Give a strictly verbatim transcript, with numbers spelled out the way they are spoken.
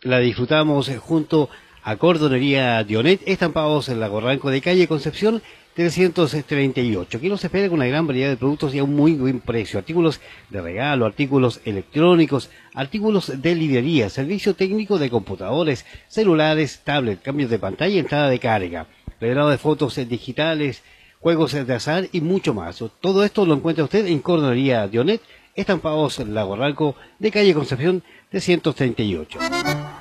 La disfrutamos junto a Cordonería Dionet, estampados en Lago Ranco de calle Concepción trescientos treinta y ocho. Aquí nos espera con una gran variedad de productos y a un muy buen precio. Artículos de regalo, artículos electrónicos, artículos de librería, servicio técnico de computadores, celulares, tablet, cambios de pantalla y entrada de carga, revelado de fotos digitales, juegos de azar y mucho más. Todo esto lo encuentra usted en Cordonería Dionet, estampados en Lago Ranco de calle Concepción trescientos treinta y ocho.